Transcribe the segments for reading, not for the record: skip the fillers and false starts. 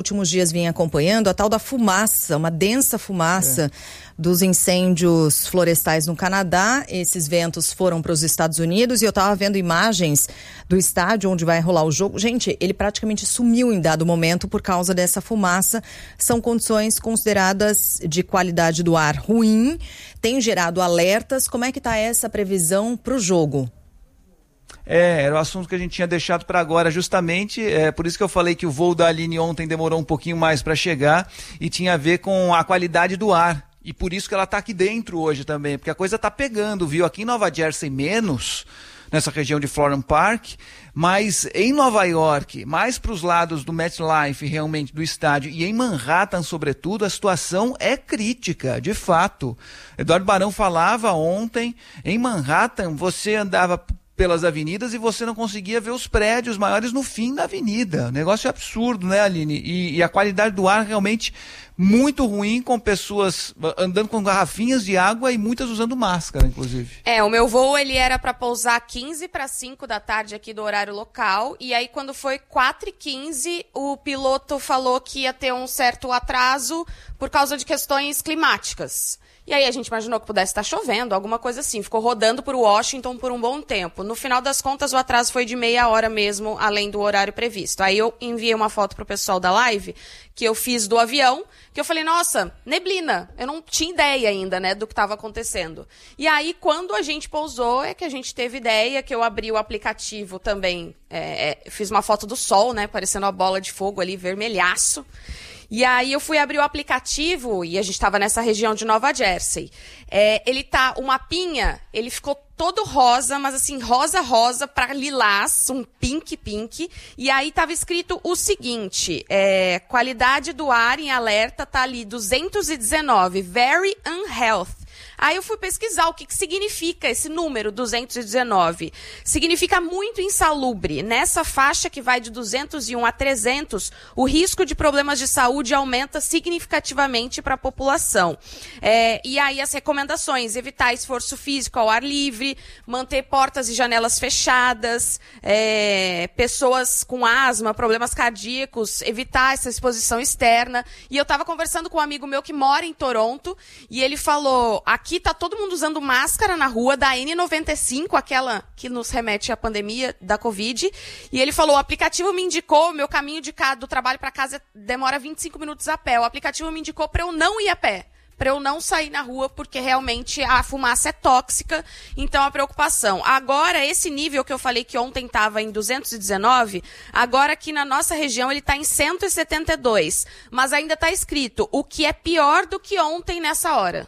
últimos dias vim acompanhando, a tal da fumaça, uma densa fumaça dos incêndios florestais no Canadá. Esses ventos foram para os Estados Unidos e eu estava vendo imagens do estádio onde vai rolar o jogo. Gente, ele praticamente sumiu em dado momento por causa dessa fumaça. São condições consideradas de qualidade do ar ruim, tem gerado alertas. Como é que está essa previsão para o jogo? Era o assunto que a gente tinha deixado para agora, justamente, por isso que eu falei que o voo da Aline ontem demorou um pouquinho mais para chegar e tinha a ver com a qualidade do ar. E por isso que ela está aqui dentro hoje também, porque a coisa está pegando, viu? Aqui em Nova Jersey menos, nessa região de Florham Park, mas em Nova York, mais para os lados do MetLife, realmente, do estádio, e em Manhattan, sobretudo, a situação é crítica, de fato. Eduardo Barão falava ontem, em Manhattan, você andava pelas avenidas e você não conseguia ver os prédios maiores no fim da avenida. O negócio é absurdo, né, Aline? E a qualidade do ar realmente muito ruim, com pessoas andando com garrafinhas de água e muitas usando máscara, inclusive. O meu voo ele era para pousar 15:05 da tarde aqui do horário local, e aí quando foi 4:15, o piloto falou que ia ter um certo atraso por causa de questões climáticas. E aí a gente imaginou que pudesse estar chovendo, alguma coisa assim. Ficou rodando por Washington por um bom tempo. No final das contas, o atraso foi de meia hora mesmo, além do horário previsto. Aí eu enviei uma foto pro pessoal da live, que eu fiz do avião, que eu falei, nossa, neblina. Eu não tinha ideia ainda, né, do que estava acontecendo. E aí, quando a gente pousou, é que a gente teve ideia, que eu abri o aplicativo também. Fiz uma foto do sol, né, parecendo uma bola de fogo ali, vermelhaço. E aí eu fui abrir o aplicativo e a gente estava nessa região de Nova Jersey. O mapinha, ele ficou todo rosa, mas assim, rosa para lilás, um pink. E aí estava escrito o seguinte, qualidade do ar em alerta tá ali, 219, very unhealthy. Aí eu fui pesquisar o que significa esse número, 219. Significa muito insalubre. Nessa faixa que vai de 201 a 300, o risco de problemas de saúde aumenta significativamente para a população. E aí as recomendações, evitar esforço físico ao ar livre, manter portas e janelas fechadas, pessoas com asma, problemas cardíacos, evitar essa exposição externa. E eu estava conversando com um amigo meu que mora em Toronto, e ele falou, aqui tá todo mundo usando máscara na rua, da N95, aquela que nos remete à pandemia da Covid. E ele falou, o aplicativo me indicou, meu caminho do trabalho para casa demora 25 minutos a pé. O aplicativo me indicou para eu não ir a pé, para eu não sair na rua, porque realmente a fumaça é tóxica, então a preocupação. Agora, esse nível que eu falei que ontem estava em 219, agora aqui na nossa região ele está em 172, mas ainda está escrito, o que é pior do que ontem nessa hora.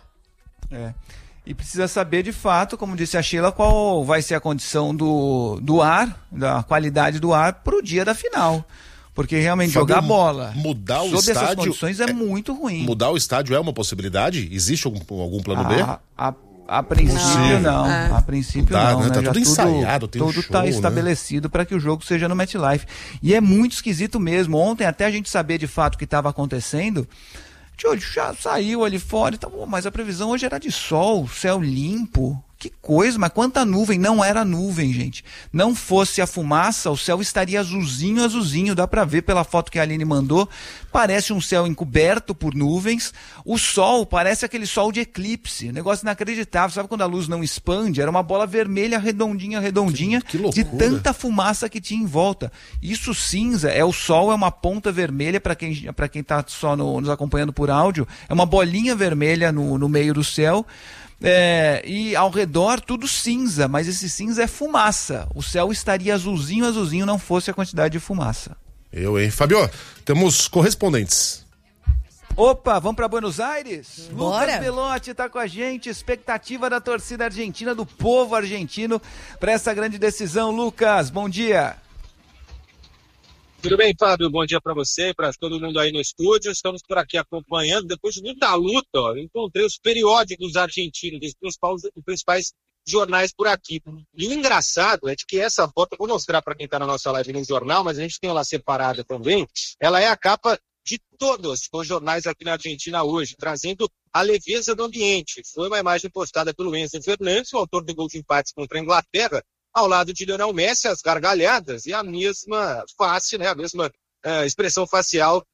E precisa saber de fato, como disse a Sheila, qual vai ser a condição do ar, da qualidade do ar para o dia da final. Porque realmente Fábio, jogar bola mudar o sob estádio, essas condições é muito ruim. Mudar o estádio é uma possibilidade? Existe algum plano B? A princípio não. A princípio não. Né? Tá Já tudo ensaiado, tem tudo está estabelecido para que o jogo seja no MetLife. E é muito esquisito mesmo. Ontem, até a gente saber de fato o que estava acontecendo, já saiu ali fora, então, mas a previsão hoje era de sol, céu limpo, que coisa, mas quanta nuvem, não era nuvem, gente. Não fosse a fumaça, o céu estaria azulzinho, dá pra ver pela foto que a Aline mandou, parece um céu encoberto por nuvens, o sol parece aquele sol de eclipse, negócio inacreditável, sabe quando a luz não expande? Era uma bola vermelha redondinha, que loucura. de tanta fumaça que tinha em volta. Isso cinza, o sol é uma ponta vermelha, para quem tá só nos acompanhando por áudio, é uma bolinha vermelha no meio do céu, e ao redor tudo cinza, mas esse cinza é fumaça. O céu estaria azulzinho, não fosse a quantidade de fumaça. Fabio, temos correspondentes. Opa, vamos para Buenos Aires? Bora. Lucas Belotti tá com a gente, expectativa da torcida argentina, do povo argentino para essa grande decisão. Lucas, bom dia. Tudo bem, Fábio? Bom dia para você, para todo mundo aí no estúdio. Estamos por aqui acompanhando. Depois de muita luta, encontrei os periódicos argentinos, dos principais jornais por aqui. E o engraçado é de que essa foto, eu vou mostrar para quem está na nossa live no jornal, mas a gente tem ela separada também. Ela é a capa de todos os jornais aqui na Argentina hoje, trazendo a leveza do ambiente. Foi uma imagem postada pelo Enzo Fernandes, o autor do gol de empate contra a Inglaterra, ao lado de Lionel Messi, as gargalhadas e a mesma face, né, a mesma expressão facial